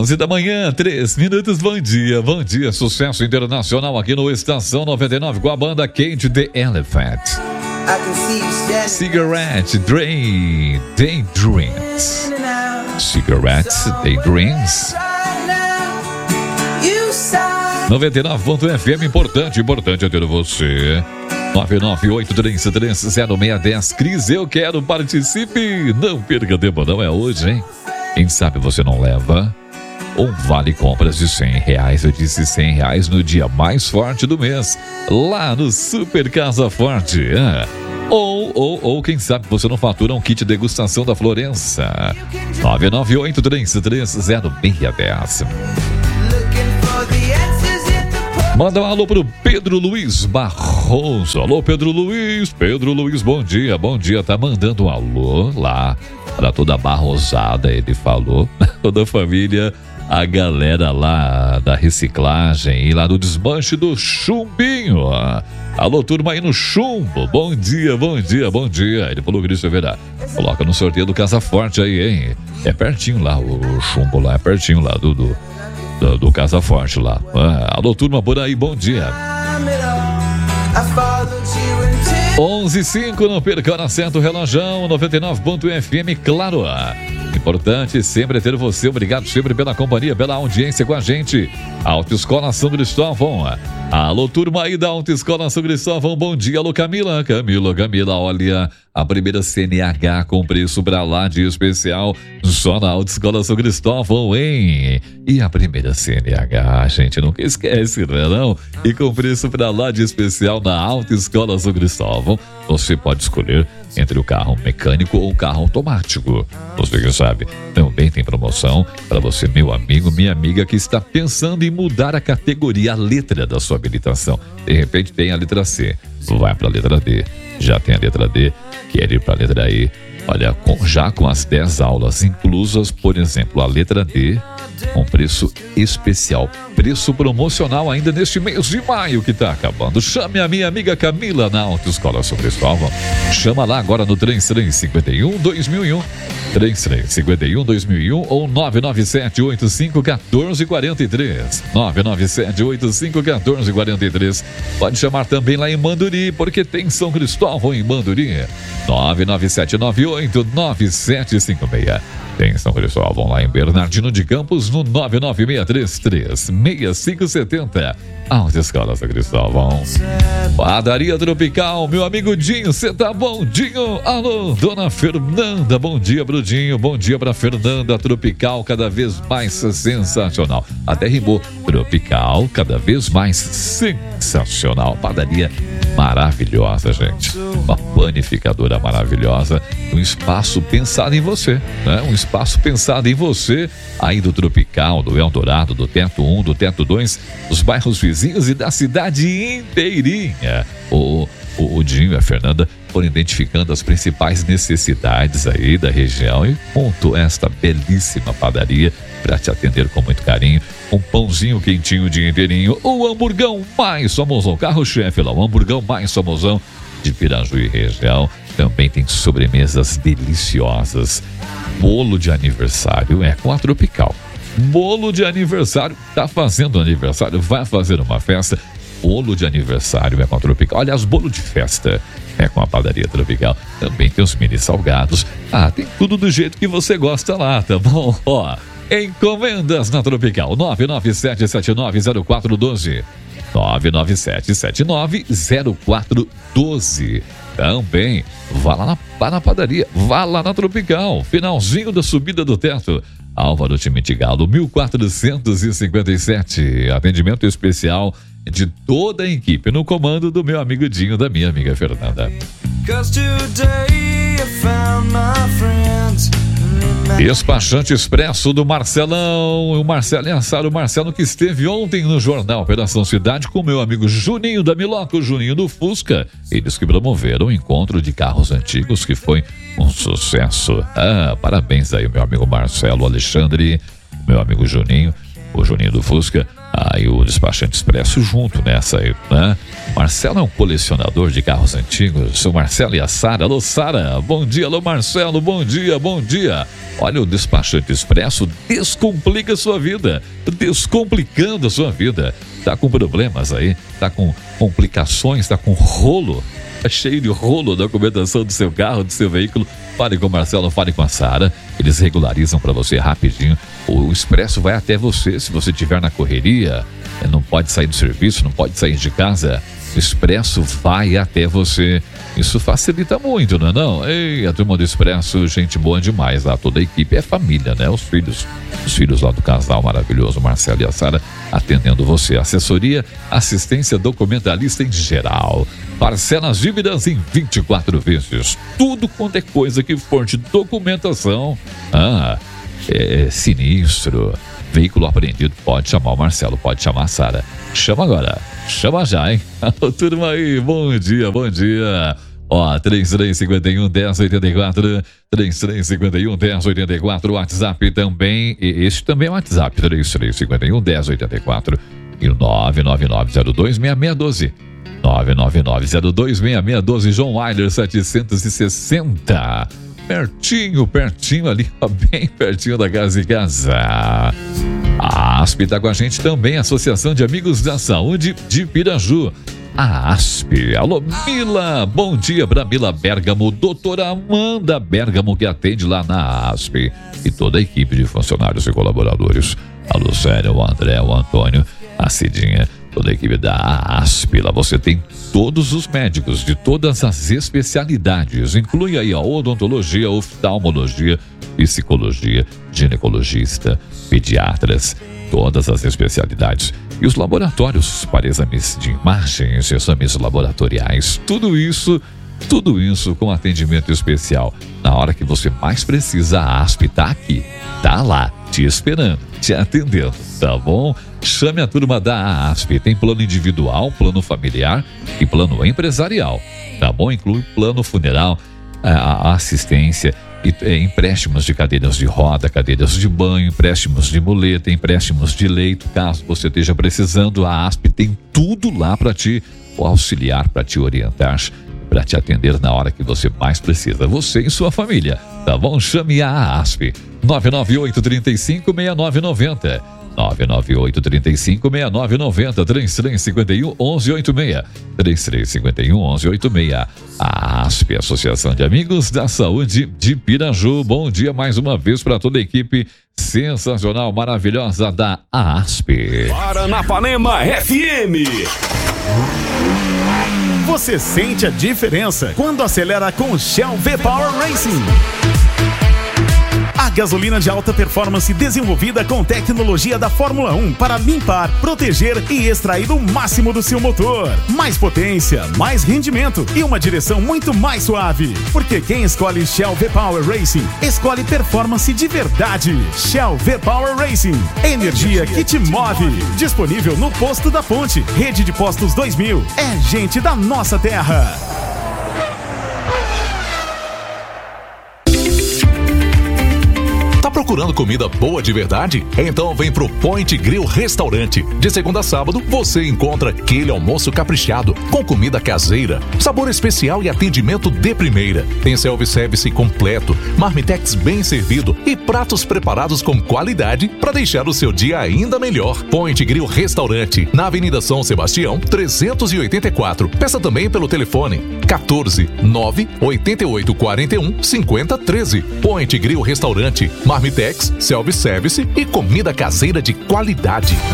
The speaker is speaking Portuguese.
11 da manhã, 3 minutos, bom dia, sucesso internacional aqui no Estação 99 com a banda Cage the Elephant. Cigarette Daydreams. Cigarettes Daydreams. 99.fm, importante é ter você. 998-330610. Cris, eu quero, participe. Não perca tempo, não é hoje, hein? Quem sabe você não leva um vale compras de R$100. Eu disse R$100 no dia mais forte do mês, lá no Super Casa Forte. Ou quem sabe você não fatura um kit degustação da Florença. 998-330610. Manda um alô pro Pedro Luiz Barroso. Alô, Pedro Luiz, bom dia. Tá mandando um alô lá para toda a Barrosada, ele falou. Toda a família, a galera lá da reciclagem e lá do desmanche do Chumbinho. Alô, turma aí no Chumbo. Bom dia. Ele falou que isso é verdade. Coloca no sorteio do Casa Forte aí, hein? É pertinho lá, o Chumbo lá, é pertinho lá do Casa Forte lá. Alô, turma por aí, bom dia. 11:05, não perca, hora certa, o relógio 99.fm, claro. Importante sempre ter você. Obrigado sempre pela companhia, pela audiência com a gente. Autoescola São Cristóvão. Alô, turma aí da Autoescola São Cristóvão. Bom dia, alô, Camila. Olha, a primeira CNH com preço pra lá de especial só na Autoescola São Cristóvão, hein? E a primeira CNH, a gente nunca esquece, não é não? E com preço pra lá de especial na Autoescola São Cristóvão, você pode escolher entre o carro mecânico ou o carro automático. Você que sabe, também tem promoção para você, meu amigo, minha amiga, que está pensando em mudar a categoria, a letra da sua habilitação. De repente tem a letra C, vai para a letra D. Já tem a letra D, quer ir para a letra E. Olha, já com as 10 aulas inclusas, por exemplo, a letra D, com preço especial, preço promocional ainda neste mês de maio que está acabando. Chame a minha amiga Camila na Autoescola São Cristóvão. Chama lá agora no 3351-2001, 3351-2001 ou 997-85-1443, 997-85-1443. Pode chamar também lá em Manduri, porque tem São Cristóvão em Manduri. 99798-9756. Tem São Cristóvão lá em Bernardino de Campos no 996336570. Autoescola São Cristóvão. Padaria Tropical, meu amigo Dinho, você tá bom, Dinho? Alô, dona Fernanda, bom dia pro Dinho, bom dia pra Fernanda. Tropical, cada vez mais sensacional. Até rimou, Tropical, cada vez mais sensacional. Padaria maravilhosa, gente. Uma panificadora maravilhosa. Um espaço pensado em você, né? Um espaço pensado em você, aí do Tropical, do Eldorado, do Teto 1, do Teto 2, dos bairros vizinhos e da cidade inteirinha. O Dinho e a Fernanda foram identificando as principais necessidades aí da região e montou esta belíssima padaria para te atender com muito carinho. Um pãozinho quentinho o dia inteirinho, o hamburgão mais famosão, carro-chefe lá, o hamburgão mais famosão de Pirajuí região. Também tem sobremesas deliciosas. Bolo de aniversário com a Tropical. Bolo de aniversário, tá fazendo aniversário, vai fazer uma festa. Bolo de aniversário com a Tropical. Aliás, bolo de festa com a Padaria Tropical. Também tem os mini salgados. Tem tudo do jeito que você gosta lá, tá bom? Encomendas na Tropical, 997790412. 997790412. Também vá lá na padaria, vá lá na Tropical, finalzinho da subida do teto, Álvaro Timentigalo, 1457. Atendimento especial de toda a equipe no comando do meu amigo Dinho, da minha amiga Fernanda. Despachante Expresso do Marcelão, o Marcelo que esteve ontem no Jornal Operação Cidade com meu amigo Juninho da Miloca, o Juninho do Fusca. Eles que promoveram o encontro de carros antigos, que foi um sucesso. Parabéns aí, meu amigo Marcelo, Alexandre, meu amigo Juninho. o Juninho do Fusca, e o Despachante Expresso junto nessa aí, né? Marcelo é um colecionador de carros antigos. Sou Marcelo e a Sara. Alô, Sara. Bom dia. Alô, Marcelo. Bom dia, bom dia. Olha, o Despachante Expresso descomplica a sua vida. Descomplicando a sua vida. Tá com problemas aí, tá com complicações, tá com rolo. Tá cheio de rolo da documentação do seu carro, do seu veículo. Fale com o Marcelo, fale com a Sara. Eles regularizam para você rapidinho. O Expresso vai até você. Se você estiver na correria, não pode sair do serviço, não pode sair de casa, o Expresso vai até você. Isso facilita muito, não é não? Ei, a turma do Expresso, gente boa demais lá. Toda a equipe é família, né? Os filhos lá do casal maravilhoso, Marcelo e a Sara, atendendo você. Assessoria, assistência documentalista em geral. Parcela as dívidas em 24 vezes. Tudo quanto é coisa que for de documentação. Sinistro. Veículo apreendido, pode chamar o Marcelo, pode chamar a Sara. Chama agora, chama já, hein? Turma aí, bom dia, bom dia. 3351-1084, 3351-1084, WhatsApp também, esse também é o WhatsApp, 3351-1084 e o 99902-6612. 99902-6612, João Weiler 760. Pertinho ali, bem pertinho da casa de casa. A ASP está com a gente também, Associação de Amigos da Saúde de Piraju. A ASP. Alô, Mila, bom dia para Mila Bergamo, doutora Amanda Bergamo, que atende lá na ASP, e toda a equipe de funcionários e colaboradores. A Lucélia, o André, o Antônio, a Cidinha, toda a equipe da ASP. Lá você tem todos os médicos de todas as especialidades. Inclui aí a odontologia, oftalmologia, psicologia, ginecologista, pediatras, todas as especialidades. E os laboratórios para exames de imagens, exames laboratoriais. Tudo isso com atendimento especial. Na hora que você mais precisa, a ASP tá aqui, tá lá, te esperando, te atendendo, tá bom? Chame a turma da ASP. Tem plano individual, plano familiar e plano empresarial, tá bom? Inclui plano funeral, a assistência, empréstimos de cadeiras de roda, cadeiras de banho, empréstimos de muleta, empréstimos de leito. Caso você esteja precisando, a ASP tem tudo lá para te auxiliar, para te orientar, para te atender na hora que você mais precisa, você e sua família, tá bom? Chame a ASP, 998-35-6990, 998-35-6990, 3351-1186, 3351-1186. A ASP, Associação de Amigos da Saúde de Piraju. Bom dia mais uma vez para toda a equipe sensacional, maravilhosa da ASP. Paranapanema FM. Você sente a diferença quando acelera com Shell V-Power Racing. A gasolina de alta performance desenvolvida com tecnologia da Fórmula 1 para limpar, proteger e extrair o máximo do seu motor. Mais potência, mais rendimento e uma direção muito mais suave. Porque quem escolhe Shell V-Power Racing, escolhe performance de verdade. Shell V-Power Racing. Energia que te move. Disponível no Posto da Ponte. Rede de Postos 2000. É gente da nossa terra. Procurando comida boa de verdade? Então vem pro Point Grill Restaurante. De segunda a sábado, você encontra aquele almoço caprichado, com comida caseira, sabor especial e atendimento de primeira. Tem self-service completo, marmitex bem servido e pratos preparados com qualidade para deixar o seu dia ainda melhor. Point Grill Restaurante, na Avenida São Sebastião, 384. Peça também pelo telefone 14 988 41 50 13. Point Grill Restaurante, marmitex, self-service e comida caseira de qualidade.